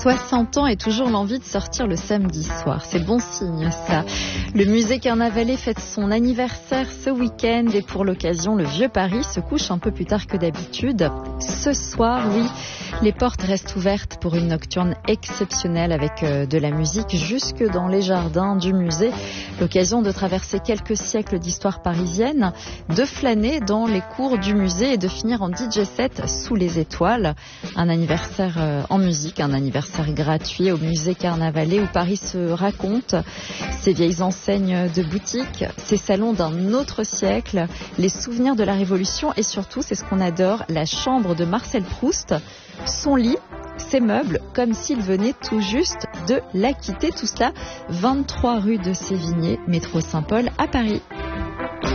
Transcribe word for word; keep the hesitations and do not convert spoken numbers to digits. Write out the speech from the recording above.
soixante ans et toujours l'envie de sortir le samedi soir. C'est bon signe, ça. Le musée Carnavalet fête son anniversaire ce week-end et pour l'occasion, le Vieux Paris se couche un peu plus tard que d'habitude. Ce soir, oui, les portes restent ouvertes pour une nocturne exceptionnelle avec de la musique jusque dans les jardins du musée. L'occasion de traverser quelques siècles d'histoire parisienne, de flâner dans les cours du musée et de finir en D J set sous les étoiles. Un anniversaire en musique, un anniversaire gratuit au musée Carnavalet où Paris se raconte, ses vieilles enseignes de boutiques, ses salons d'un autre siècle, les souvenirs de la Révolution et surtout, c'est ce qu'on adore, la chambre de Marcel Proust, son lit, ses meubles, comme s'il venait tout juste de la quitter. Tout cela, vingt-trois rue de Sévigné, métro Saint-Paul à Paris.